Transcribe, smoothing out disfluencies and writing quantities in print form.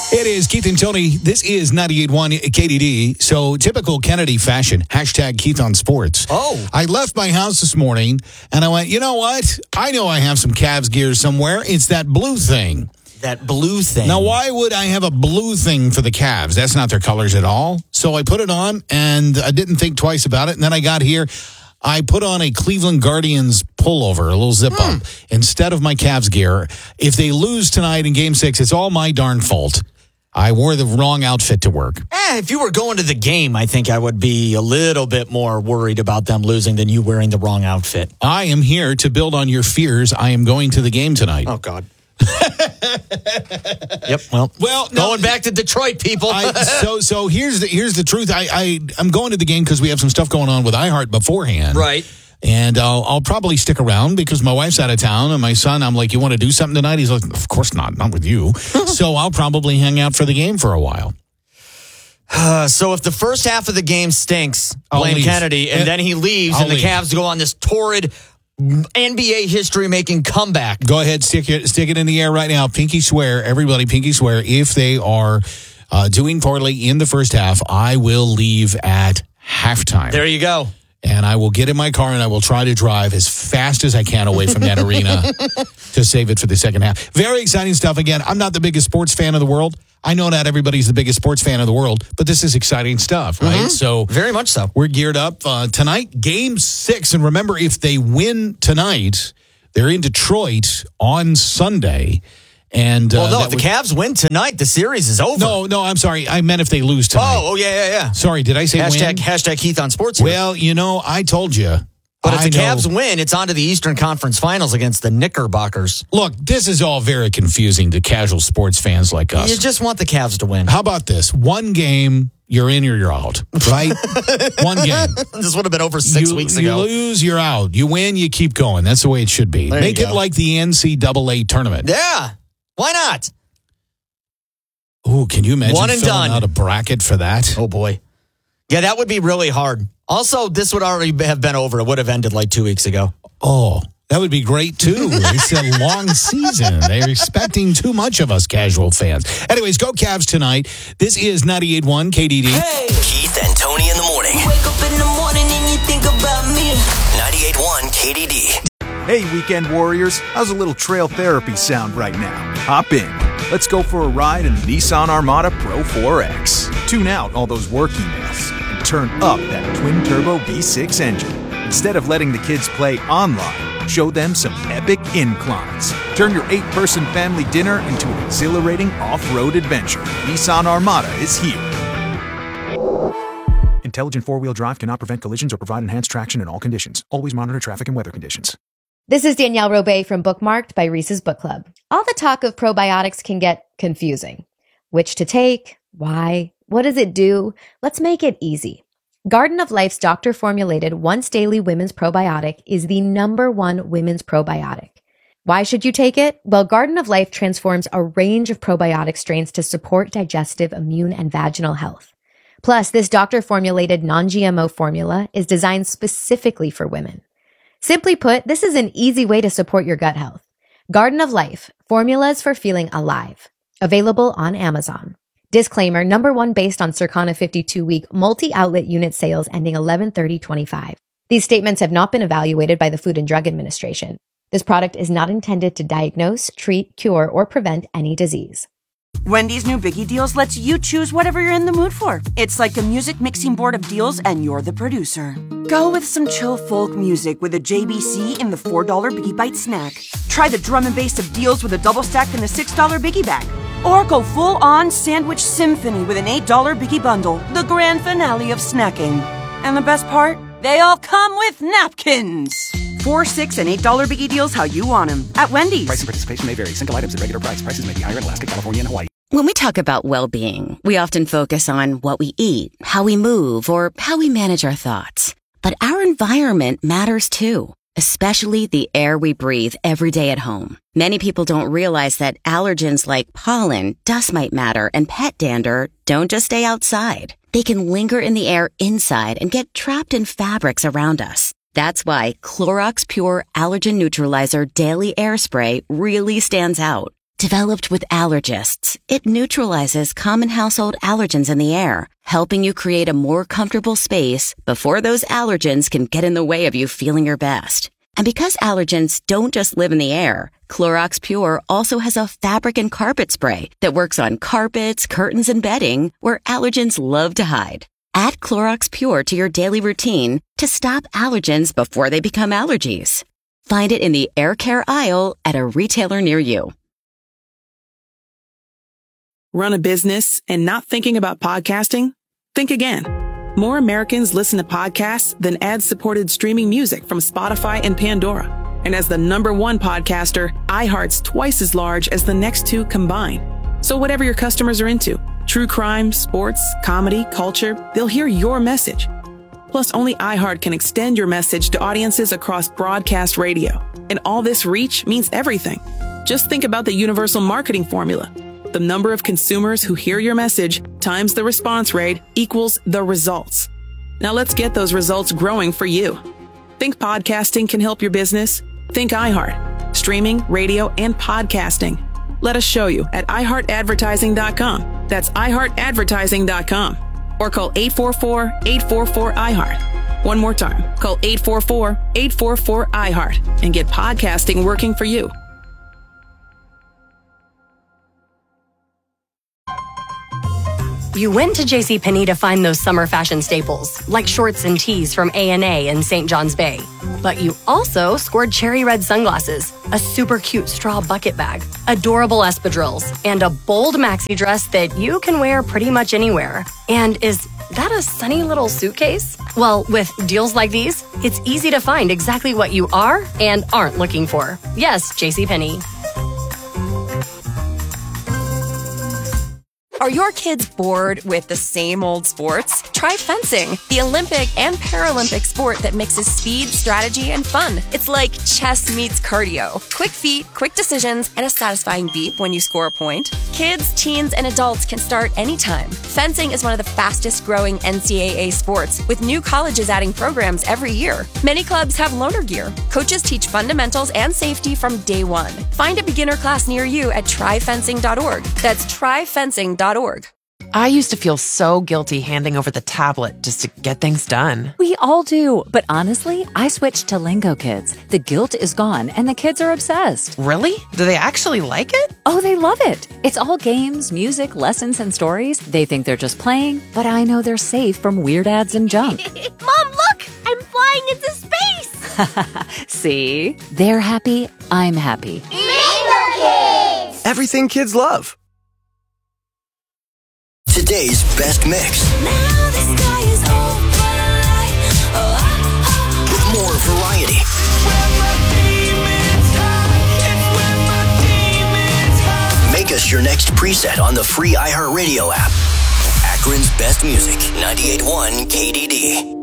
It is Keith and Tony. This is 98.1 KDD. So typical Kennedy fashion. Hashtag Keith on Sports. Oh. I left my house this morning and I went, you know what? I know I have some Cavs gear somewhere. It's that blue thing. That blue thing. Now, why would I have a blue thing for the Cavs? That's not their colors at all. So I put it on and I didn't think twice about it. And then I got here. I put on a Cleveland Guardians pullover, a little zip-up, instead of my Cavs gear. If they lose tonight in Game 6, it's all my darn fault. I wore the wrong outfit to work. If you were going to the game, I think I would be a little bit more worried about them losing than you wearing the wrong outfit. I am here to build on your fears. I am going to the game tonight. Oh, God. Yep. Well, no, going back to Detroit, people. So here's the truth. I'm going to the game because we have some stuff going on with iHeart beforehand. Right. And I'll probably stick around because my wife's out of town and my son, I'm like, you want to do something tonight? He's like, of course not with you. So I'll probably hang out for the game for a while. So if the first half of the game stinks, blame Kennedy, and then he leaves and the Cavs go on this torrid NBA history-making comeback. Go ahead, stick it in the air right now. Pinky swear, everybody, pinky swear. If they are doing poorly in the first half, I will leave at halftime. There you go. And I will get in my car and I will try to drive as fast as I can away from that arena to save it for the second half. Very exciting stuff. Again, I'm not the biggest sports fan of the world. I know not everybody's the biggest sports fan of the world, but this is exciting stuff, right? Mm-hmm. So very much so. We're geared up tonight, Game 6. And remember, if they win tonight, they're in Detroit on Sunday. And if the Cavs win tonight, the series is over. No, I'm sorry. I meant if they lose tonight. Oh, yeah. Sorry, did I say win? Hashtag Keith on Sports. Here. Well, I told you. But if the Cavs win, it's on to the Eastern Conference Finals against the Knickerbockers. Look, this is all very confusing to casual sports fans like us. You just want the Cavs to win. How about this? One game, you're in or you're out, right? One game. This would have been over 6 weeks ago. You lose, you're out. You win, you keep going. That's the way it should be. Make it like the NCAA tournament. Yeah. Why not? Ooh, can you imagine One and filling done. out a bracket for that? Oh, boy. Yeah, that would be really hard. Also, this would already have been over. It would have ended like 2 weeks ago. Oh, that would be great, too. It's a long season. They're expecting too much of us casual fans. Anyways, go Cavs tonight. This is 98.1 KDD. Hey. Keith and Tony in the morning. Wake up in the morning and you think about me. 98.1 KDD. Hey, weekend warriors, how's a little trail therapy sound right now? Hop in. Let's go for a ride in the Nissan Armada Pro 4X. Tune out all those work emails and turn up that twin-turbo V6 engine. Instead of letting the kids play online, show them some epic inclines. Turn your 8-person family dinner into an exhilarating off-road adventure. Nissan Armada is here. Intelligent four-wheel drive cannot prevent collisions or provide enhanced traction in all conditions. Always monitor traffic and weather conditions. This is Danielle Robay from Bookmarked by Reese's Book Club. All the talk of probiotics can get confusing. Which to take? Why? What does it do? Let's make it easy. Garden of Life's doctor-formulated once-daily women's probiotic is the #1 women's probiotic. Why should you take it? Well, Garden of Life transforms a range of probiotic strains to support digestive, immune, and vaginal health. Plus, this doctor-formulated non-GMO formula is designed specifically for women. Simply put, this is an easy way to support your gut health. Garden of Life, formulas for feeling alive. Available on Amazon. Disclaimer, #1 based on Circana 52-week multi-outlet unit sales ending 11/30/25. These statements have not been evaluated by the Food and Drug Administration. This product is not intended to diagnose, treat, cure, or prevent any disease. Wendy's new Biggie Deals lets you choose whatever you're in the mood for. It's like a music mixing board of deals and you're the producer. Go with some chill folk music with a JBC in the $4 Biggie Bite snack. Try the drum and bass of deals with a double stack in the $6 Biggie Bag. Or go full-on sandwich symphony with an $8 Biggie Bundle, the grand finale of snacking. And the best part? They all come with napkins. $4, $6, and $8 Biggie Deals how you want them at Wendy's. Price and participation may vary. Single items at regular price. Prices may be higher in Alaska, California, and Hawaii. When we talk about well-being, we often focus on what we eat, how we move, or how we manage our thoughts. But our environment matters too, especially the air we breathe every day at home. Many people don't realize that allergens like pollen, dust mite matter, and pet dander don't just stay outside. They can linger in the air inside and get trapped in fabrics around us. That's why Clorox Pure Allergen Neutralizer Daily Air Spray really stands out. Developed with allergists, It neutralizes common household allergens in the air, helping you create a more comfortable space before those allergens can get in the way of you feeling your best. And because allergens don't just live in the air, Clorox Pure also has a fabric and carpet spray that works on carpets, curtains, and bedding where allergens love to hide. Add Clorox Pure to your daily routine to stop allergens before they become allergies. Find it in the air care aisle at a retailer near you. Run a business and not thinking about podcasting? Think again. More Americans listen to podcasts than ad-supported streaming music from Spotify and Pandora. And as the #1 podcaster, iHeart's twice as large as the next two combined. So whatever your customers are into, true crime, sports, comedy, culture, they'll hear your message. Plus, only iHeart can extend your message to audiences across broadcast radio. And all this reach means everything. Just think about the universal marketing formula. The number of consumers who hear your message times the response rate equals the results. Now let's get those results growing for you. Think podcasting can help your business? Think iHeart. Streaming, radio, and podcasting. Let us show you at iHeartAdvertising.com. That's iHeartAdvertising.com. Or call 844-844-iHeart. One more time. Call 844-844-iHeart and get podcasting working for you. You went to JCPenney to find those summer fashion staples, like shorts and tees from A&A and St. John's Bay. But you also scored cherry red sunglasses, a super cute straw bucket bag, adorable espadrilles, and a bold maxi dress that you can wear pretty much anywhere. And is that a sunny little suitcase? Well, with deals like these, it's easy to find exactly what you are and aren't looking for. Yes, JCPenney. Are your kids bored with the same old sports? Try fencing, the Olympic and Paralympic sport that mixes speed, strategy, and fun. It's like chess meets cardio. Quick feet, quick decisions, and a satisfying beep when you score a point. Kids, teens, and adults can start anytime. Fencing is one of the fastest growing NCAA sports, with new colleges adding programs every year. Many clubs have loaner gear. Coaches teach fundamentals and safety from day one. Find a beginner class near you at tryfencing.org. That's tryfencing.org. I used to feel so guilty handing over the tablet just to get things done. We all do, but honestly, I switched to Lingo Kids. The guilt is gone and the kids are obsessed. Really? Do they actually like it? Oh, they love it. It's all games, music, lessons, and stories. They think they're just playing, but I know they're safe from weird ads and junk. Mom, look! I'm flying into space! See? They're happy, I'm happy. Lingo Kids! Everything kids love. Today's best mix. Now the sky is open. With more variety. Make us your next preset on the free iHeartRadio app. Akron's best music, 98.1 KDD.